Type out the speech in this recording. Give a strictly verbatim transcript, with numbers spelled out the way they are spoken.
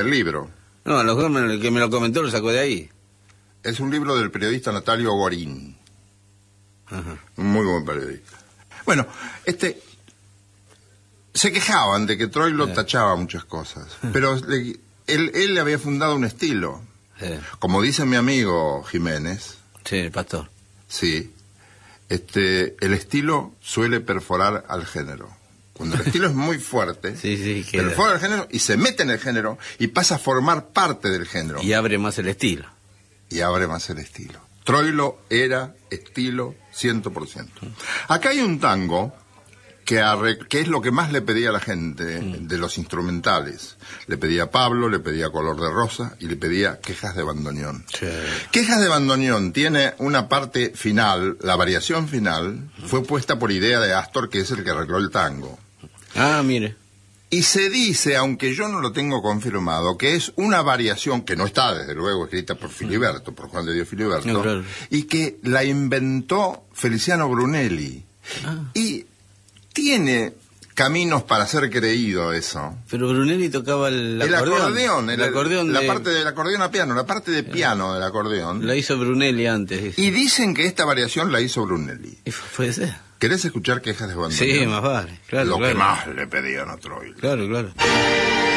el libro. No, a lo mejor el que me lo comentó lo sacó de ahí. Es un libro del periodista Natalio Gorín. Ajá. Un muy buen periodista. Bueno, este... se quejaban de que Troilo Sí. tachaba muchas cosas, pero le, él, él había fundado un estilo. Sí. Como dice mi amigo Jiménez, Sí, el pastor. sí, este, el estilo suele perforar al género. Cuando el estilo es muy fuerte, Sí, sí, queda. perfora el género y se mete en el género y pasa a formar parte del género. Y abre más el estilo. Y abre más el estilo. Troilo era estilo cien por ciento. Acá hay un tango que, arre, que es lo que más le pedía a la gente mm. de los instrumentales. Le pedía a Pablo, le pedía Color de Rosa y le pedía Quejas de Bandoneón. Sí. Quejas de Bandoneón tiene una parte final, la variación final, fue puesta por idea de Astor, que es el que arregló el tango. Ah, mire. Y se dice, aunque yo no lo tengo confirmado, que es una variación que no está, desde luego, escrita por Filiberto, por Juan de Dios Filiberto, No, claro. y que la inventó Feliciano Brunelli. Ah. Y tiene caminos para ser creído eso. Pero Brunelli tocaba el, el acordeón. acordeón, el, el acordeón la de... parte del acordeón a piano, la parte de piano del acordeón. La hizo Brunelli antes. Dice. Y dicen que esta variación la hizo Brunelli. Y puede ser. ¿Querés escuchar Quejas de Bandoneón? Sí, más vale. Claro, Lo claro. que más le pedían a Troilo. Claro, claro.